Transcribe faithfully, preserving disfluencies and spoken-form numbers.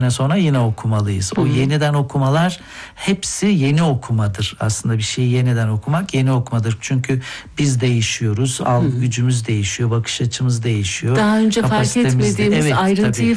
sonra yine okumalıyız. O yeniden okumalar hepsi yeni okumadır. Aslında bir şeyi yeniden okumak yeni okumadır. Çünkü biz değişiyoruz, algı gücümüz değişiyor, bakış açımız değişiyor. Daha önce fark kapasitemiz de- etmediğimiz Evet, ayrıntıyı tabii.